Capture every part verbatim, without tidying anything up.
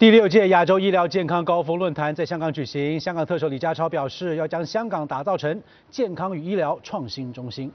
第六届亚洲医疗健康高峰论坛在香港举行，香港特首李家超表示，要将香港打造成健康与医疗创新中心。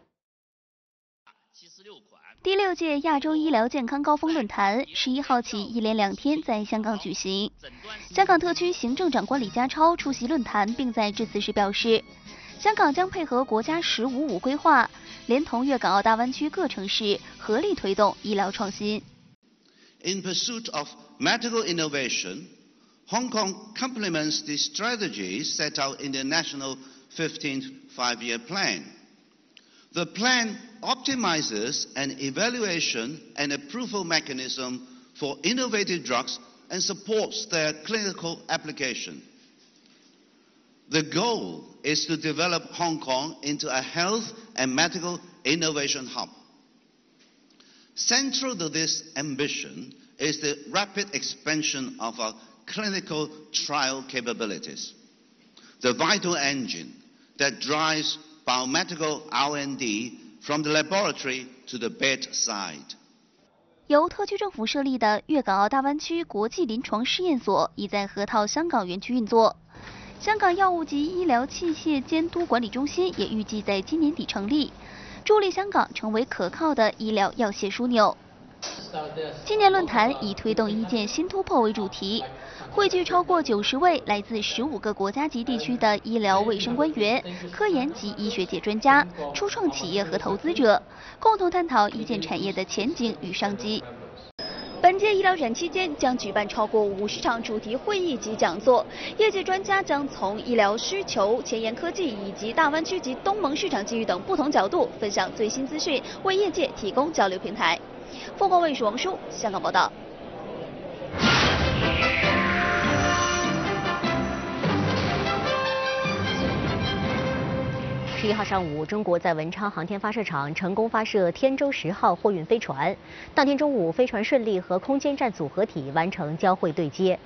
第六届亚洲医疗健康高峰论坛十一号起一连两天在香港举行。香港特区行政长官李家超出席论坛，并在致辞时表示，香港将配合国家“十五五”规划，连同粤港澳大湾区各城市，合力推动医疗创新。 In pursuit of medical innovation, Hong Kong complements the strategies set out in the National fifteenth Five-Year Plan. The plan optimizes an evaluation and approval mechanism for innovative drugs and supports their clinical application. The goal is to develop Hong Kong into a health and medical innovation hub. Central to this ambition is the rapid expansion of our clinical trial capabilities, the vital engine that drives biomedical R and D from the laboratory to the bedside. 由特区政府设立的粤港澳大湾区国际临床试验所已在河套香港园区运作。香港药物及医疗器械监督管理中心也预计在今年底成立，助力香港成为可靠的医疗药械枢纽。今年论坛以推动一件新突破为主题，汇聚超过九十位来自十五个国家及地区的医疗卫生官员、科研及医学界专家、初创企业和投资者，共同探讨一件产业的前景与商机。本届医疗展期间将举办超过五十场主题会议及讲座，业界专家将从医疗需求、前沿科技以及大湾区及东盟市场机遇等不同角度分享最新资讯，为业界提供交流平台。凤凰卫视王舒香港报道。 十一号上午，中国在文昌航天发射场成功发射天舟十号货运飞船。当天中午，飞船顺利和空间站组合体完成交会对接。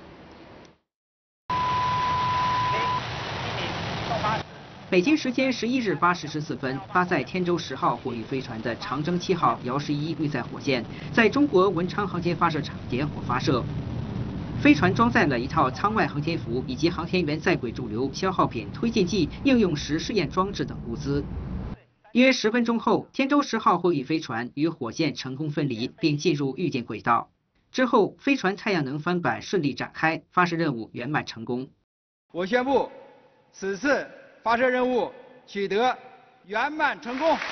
北京时间十一日八时十四分，搭载天舟十号货运飞船的长征七号遥十一运载火箭在中国文昌航天发射场点火发射。飞船装载了一套舱外航天服以及航天员在轨驻留、消耗品、推进剂、应用时试验装置等物资。约十分钟后，天舟十号货运飞船与火箭成功分离，并进入预定轨道。之后，飞船太阳能帆板顺利展开，发射任务圆满成功。 我宣布，此次发射任务取得圆满成功。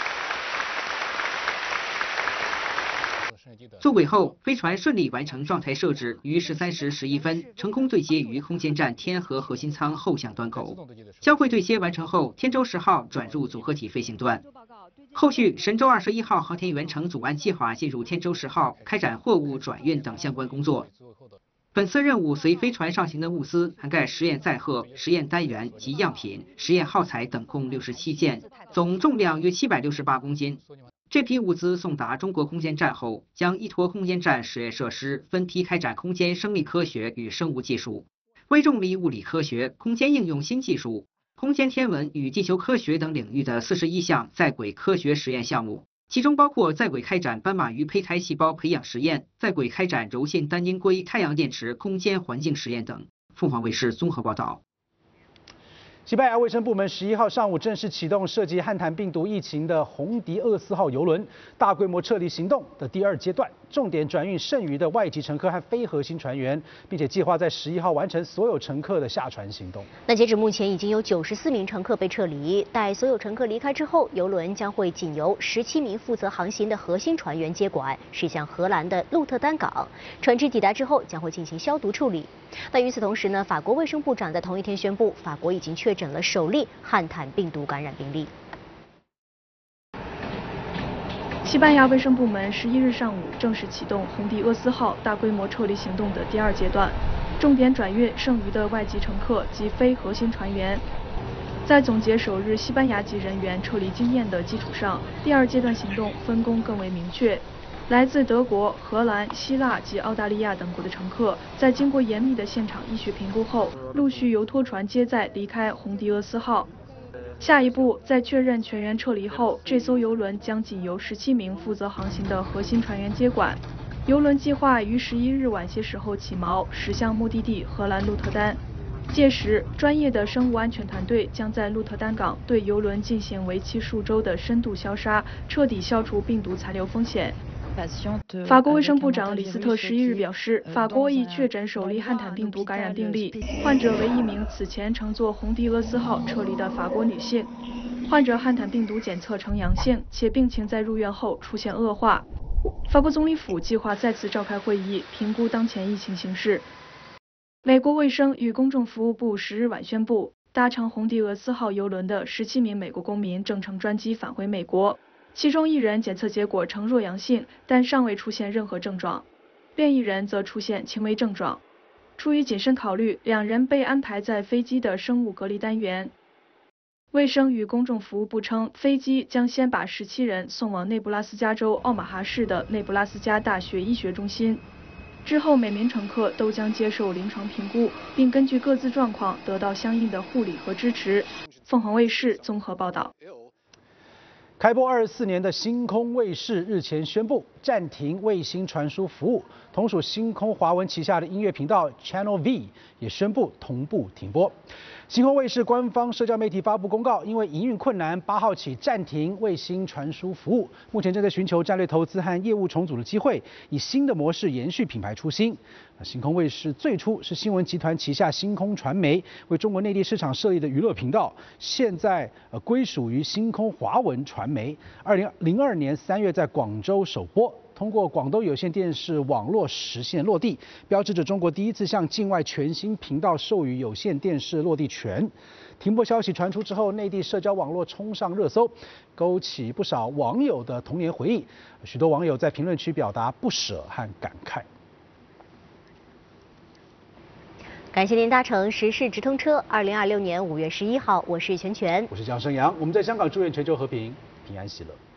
入轨后，飞船顺利完成状态设置，于十三时十一分成功对接于空间站天河核心舱后向端口。交会对接完成后，天舟十号转入组合体飞行段。后续，神舟二十一号航天员乘组按计划进入天舟十号，开展货物转运等相关工作。本次任务随飞船上行的物资涵盖实验载荷、实验单元及样品、实验耗材等共六十七件，总重量约七百六十八公斤。这批物资送达中国空间站后，将依托空间站实验设施分批开展空间生命科学与生物技术、微重力物理科学、空间应用新技术、空间天文与地球科学等领域的四十一项在轨科学实验项目，其中包括在轨开展斑马鱼胚胎细胞培养实验、在轨开展柔性单晶硅太阳电池空间环境实验等。凤凰卫视综合报道。 西班牙卫生部门十一号上午正式启动涉及汉坦病毒疫情的红迪厄斯号邮轮大规模撤离行动的第二阶段，重点转运剩余的外籍乘客和非核心船员，并且计划在十一号完成所有乘客的下船行动。 那截止目前，已经有九十四名乘客被撤离。待所有乘客离开之后，邮轮将会仅由十七名负责航行的核心船员接管，驶向荷兰的鹿特丹港。船只抵达之后，将会进行消毒处理。那与此同时呢，法国卫生部长在同一天宣布，法国已经确诊了首例汉坦病毒感染病例。 西班牙卫生部门十一日上午正式启动红迪厄斯号大规模撤离行动的第二阶段，重点转运剩余的外籍乘客及非核心船员。在总结首日西班牙籍人员撤离经验的基础上，第二阶段行动分工更为明确。来自德国、荷兰、希腊及澳大利亚等国的乘客，在经过严密的现场医学评估后，陆续由拖船接载离开红迪厄斯号。下一步，在确认全员撤离后，这艘邮轮将仅由十七名负责航行的核心船员接管。 邮轮计划于十一日晚些时候起锚，驶向目的地荷兰鹿特丹。届时，专业的生物安全团队将在鹿特丹港对邮轮进行为期数周的深度消杀，彻底消除病毒残留风险。法国卫生部长李斯特十一日表示，法国已确诊首例汉坦病毒感染病例，患者为一名此前乘坐红迪厄斯号撤离的法国女性。患者汉坦病毒检测呈阳性，且病情在入院后出现恶化。法国总理府计划再次召开会议，评估当前疫情形势。美国卫生与公众服务部十日晚宣布，搭乘红迪厄斯号邮轮的十七名美国公民正乘专机返回美国。其中一人检测结果呈弱阳性，但尚未出现任何症状，另一人则出现轻微症状。出于谨慎考虑，两人被安排在飞机的生物隔离单元。卫生与公众服务部称，飞机将先把十七人送往内布拉斯加州奥马哈市的内布拉斯加大学医学中心，之后每名乘客都将接受临床评估，并根据各自状况得到相应的护理和支持。凤凰卫视综合报道。 开播二十四年的星空卫视日前宣布暂停卫星传输服务，同属星空华文旗下的音乐频道 Channel V 也宣布同步停播。星空卫视官方社交媒体发布公告，因为营运困难，八号起暂停卫星传输服务，目前正在寻求战略投资和业务重组的机会，以新的模式延续品牌初心。星空卫视最初是新闻集团旗下星空传媒为中国内地市场设立的娱乐频道，现在呃归属于星空华文传媒。二零零二年三月在广州首播，通过广东有线电视网络实现落地，标志着中国第一次向境外全新频道授予有线电视落地权。停播消息传出之后，内地社交网络冲上热搜，勾起不少网友的童年回忆。许多网友在评论区表达不舍和感慨。 感谢您搭乘时事直通车。二零二六年五月十一号，我是全全， 我是江生阳。我们在香港祝愿全球和平、平安喜乐。